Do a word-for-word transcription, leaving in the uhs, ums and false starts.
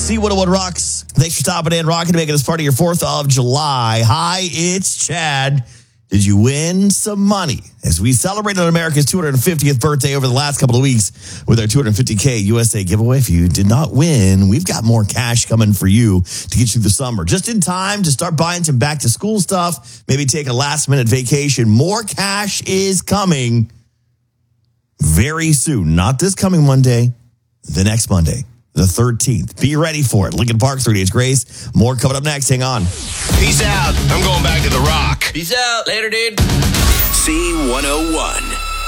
C one oh one Rocks. Thanks for stopping in, rocking, making us part of your fourth of July. Hi, it's Chad. Did you win some money? As we celebrated America's two hundred fiftieth birthday over the last couple of weeks with our two hundred fifty K U S A giveaway. If you did not win, we've got more cash coming for you to get you through the summer. Just in time to start buying some back to school stuff, maybe take a last minute vacation. More cash is coming very soon. Not this coming Monday, the next Monday, the thirteenth. Be ready for it. Lincoln Park, thirty Days Grace. More coming up next. Hang on. Peace out. I'm going back to the Rock. Peace out. Later, dude. C one oh one.